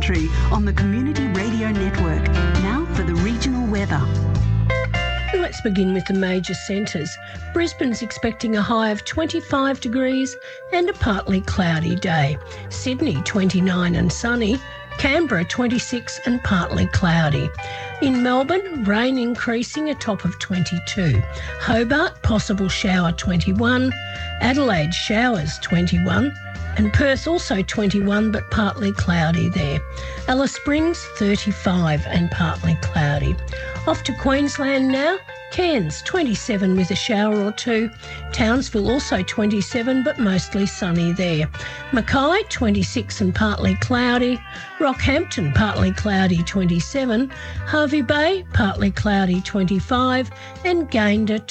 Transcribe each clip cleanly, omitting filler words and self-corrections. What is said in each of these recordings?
country on the Community Radio Network. Now for the regional weather. Let's begin with the major centres. Brisbane's expecting a high of 25 degrees and a partly cloudy day. Sydney 29 and sunny. Canberra 26 and partly cloudy. In Melbourne, rain increasing, a top of 22. Hobart, possible shower 21. Adelaide, showers 21. And Perth also 21 but partly cloudy there. Alice Springs 35 and partly cloudy. Off to Queensland now. Cairns 27 with a shower or two. Townsville also 27 but mostly sunny there. Mackay 26 and partly cloudy. Rockhampton partly cloudy 27. Hervey Bay partly cloudy 25 and Gayndah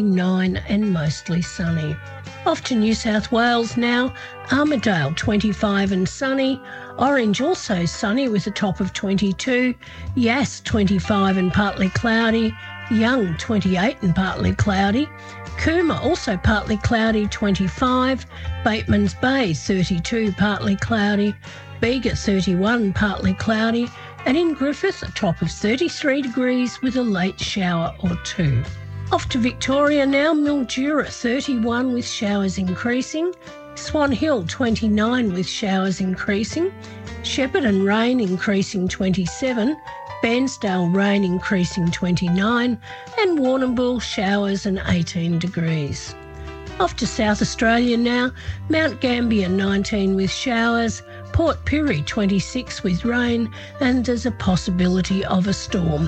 29 and mostly sunny. Off to New South Wales now. Armidale 25 and sunny. Orange also sunny with a top of 22. Yass 25 and partly cloudy. Young 28 and partly cloudy. Cooma also partly cloudy 25. Batemans Bay 32 partly cloudy. Bega 31 partly cloudy. And in Griffith a top of 33 degrees with a late shower or two. Off to Victoria now. Mildura 31 with showers increasing. Swan Hill 29 with showers increasing. Shepparton rain increasing 27. Bairnsdale rain increasing 29 and Warrnambool showers and 18 degrees. Off to South Australia now. Mount Gambier 19 with showers. Port Pirie 26 with rain and there's a possibility of a storm.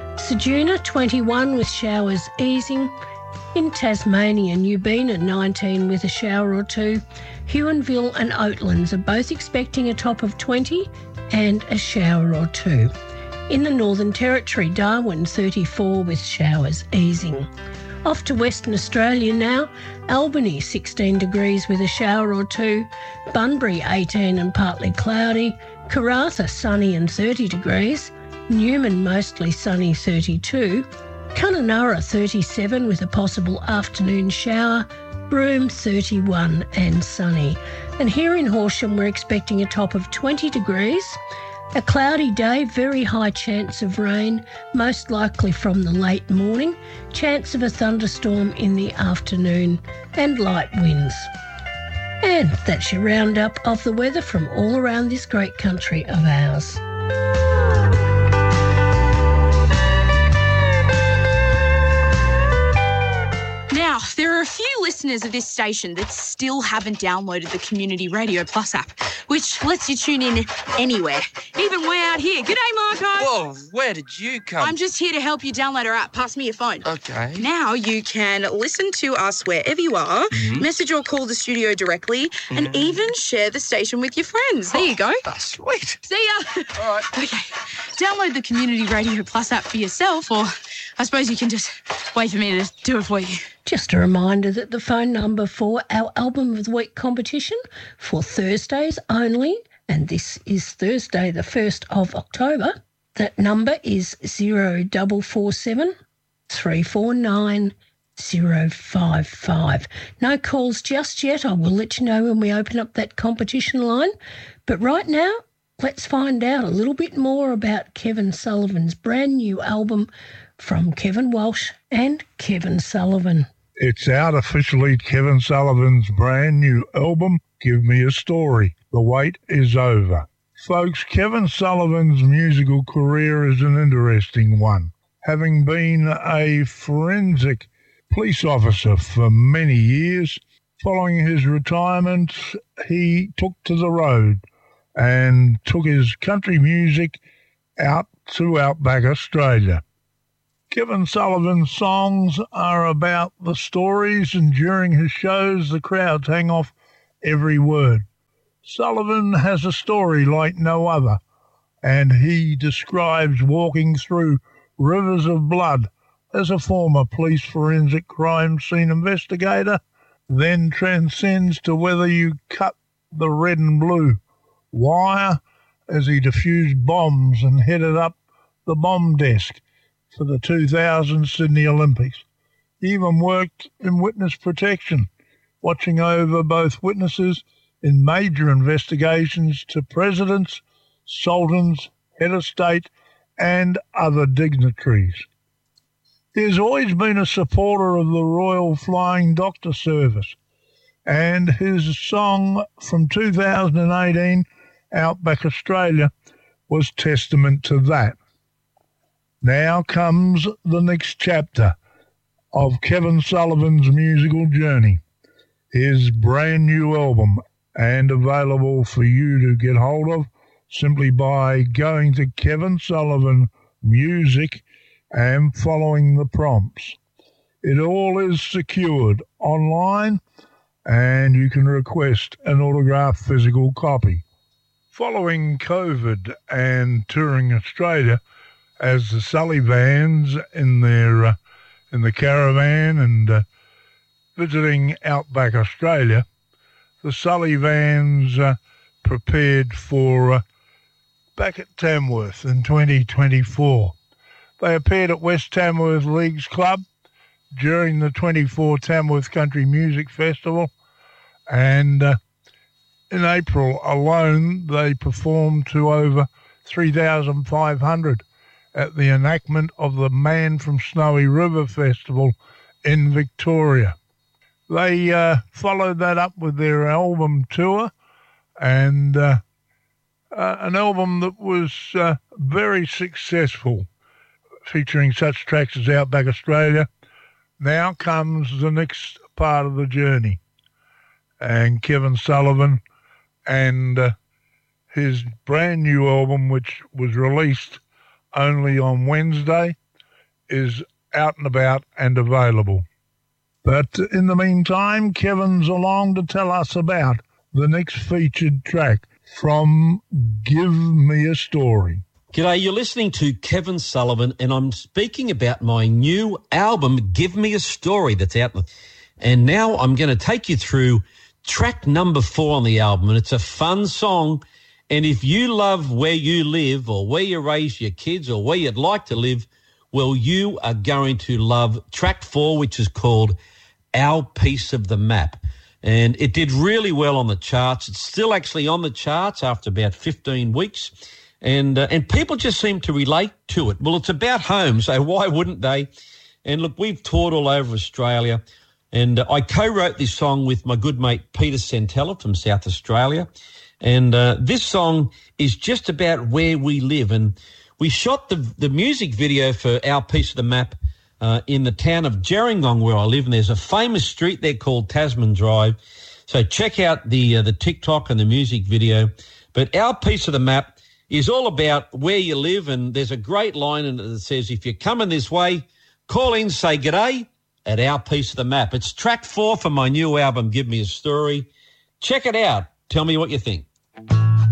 Ceduna 21 with showers easing. In Tasmania, Newbina 19 with a shower or two. Huonville and Oatlands are both expecting a top of 20 and a shower or two. In the Northern Territory, Darwin 34 with showers easing. Off to Western Australia now. Albany 16 degrees with a shower or two. Bunbury 18 and partly cloudy. Karratha sunny and 30 degrees. Newman mostly sunny 32. Kununurra 37 with a possible afternoon shower. Broome 31 and sunny. And here in Horsham we're expecting a top of 20 degrees. A cloudy day, very high chance of rain, most likely from the late morning, chance of a thunderstorm in the afternoon and light winds. And that's your roundup of the weather from all around this great country of ours. Now, there are a few listeners of this station that still haven't downloaded the Community Radio Plus app, which lets you tune in anywhere, even way out here. G'day, Marco. Whoa, where did you come? I'm just here to help you download our app. Pass me your phone. Okay. Now you can listen to us wherever you are, message or call the studio directly, and even share the station with your friends. There you go. That's sweet. See ya. All right. Okay. Download the Community Radio Plus app for yourself, or I suppose you can just wait for me to do it for you. Just a reminder that the phone number for our Album of the Week competition for Thursdays only, and this is Thursday the 1st of October, that number is 0447 349 055. No calls just yet. I will let you know when we open up that competition line. But right now, let's find out a little bit more about Kevin Sullivan's brand new album from Kevin Walsh and Kevin Sullivan. It's out officially, Kevin Sullivan's brand new album, Give Me a Story. The wait is over. Folks, Kevin Sullivan's musical career is an interesting one. Having been a forensic police officer for many years, following his retirement, he took to the road and took his country music out to outback Australia. Kevin Sullivan's songs are about the stories, and during his shows the crowds hang off every word. Sullivan has a story like no other, and he describes walking through rivers of blood as a former police forensic crime scene investigator, then transcends to whether you cut the red and blue wire as he defused bombs and headed up the bomb desk for the 2000 Sydney Olympics. He even worked in witness protection, watching over both witnesses in major investigations to presidents sultans, head of state, and other dignitaries. He has always been a supporter of the Royal Flying Doctor Service, and his song from 2018, Outback Australia, was testament to that. Now comes the next chapter of Kevin Sullivan's musical journey, his brand new album, and available for you to get hold of simply by going to Kevin Sullivan Music and following the prompts. It all is secured online, and you can request an autographed physical copy. Following COVID and touring Australia as the Sully Vans in the caravan and visiting Outback Australia, the Sully Vans prepared for back at Tamworth in 2024. They appeared at West Tamworth Leagues Club during the 24 Tamworth Country Music Festival, and in April alone they performed to over 3,500 at the enactment of the Man from Snowy River Festival in Victoria. They followed that up with their album tour, and an album that was very successful, featuring such tracks as Outback Australia. Now comes the next part of the journey, and Kevin Sullivan and his brand new album, which was released only on Wednesday, is out and about and available. But in the meantime, Kevin's along to tell us about the next featured track from Give Me a Story. G'day, you're listening to Kevin Sullivan, and I'm speaking about my new album, Give Me a Story, that's out. And now I'm going to take you through track number 4 on the album, and it's a fun song. And if you love where you live or where you raise your kids or where you'd like to live, well, you are going to love track 4, which is called Our Piece of the Map. And it did really well on the charts. It's still actually on the charts after about 15 weeks. And people just seem to relate to it. Well, it's about home, so why wouldn't they? And look, we've toured all over Australia, and I co-wrote this song with my good mate Peter Centella from South Australia. And this song is just about where we live. And we shot the music video for Our Piece of the Map in the town of Gerringong, where I live, and there's a famous street there called Tasman Drive. So check out the TikTok and the music video. But Our Piece of the Map is all about where you live, and there's a great line in it that says, if you're coming this way, call in, say g'day at Our Piece of the Map. It's track 4 for my new album, Give Me a Story. Check it out. Tell me what you think.